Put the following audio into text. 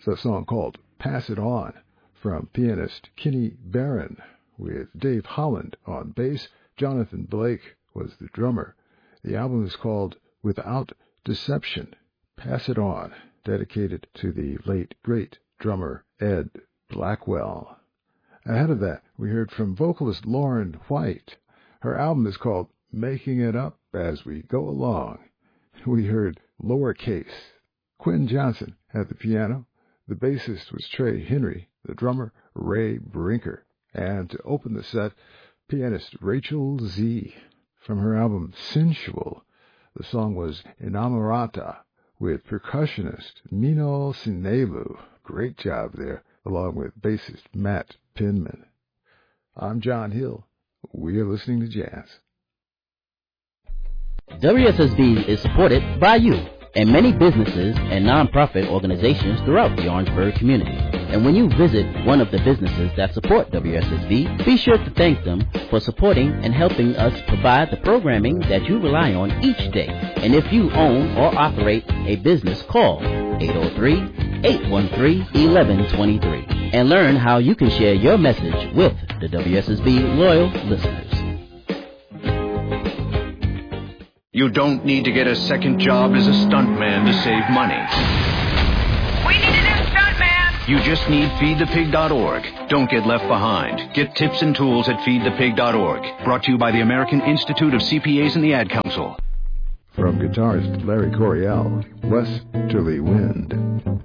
the song called Pass It On from pianist Kenny Barron with Dave Holland on bass. Jonathan Blake was the drummer. The album is called Without Deception, Pass It On, dedicated to the late great drummer Ed Blackwell. Ahead of that, we heard from vocalist Lauren White. Her album is called Making It Up As We Go Along. We heard Lowercase. Quentin Johnson at the piano. The bassist was Trey Henry, the drummer Ray Brinker. And to open the set, pianist Rachel Z. From her album Sensual, the song was Inamorata with percussionist Mino Sinelu. Great job there, along with bassist Matt Penman. I'm John Hill. We are listening to jazz. WSSB is supported by you and many businesses and nonprofit organizations throughout the Orangeburg community. And when you visit one of the businesses that support WSSB, be sure to thank them for supporting and helping us provide the programming that you rely on each day. And if you own or operate a business, call 803-813-1123 and learn how you can share your message with the WSSB loyal listeners. You don't need to get a second job as a stuntman to save money. We need a new stuntman! You just need feedthepig.org. Don't get left behind. Get tips and tools at feedthepig.org. Brought to you by the American Institute of CPAs and the Ad Council. From guitarist Larry Coryell, Westerly Wind.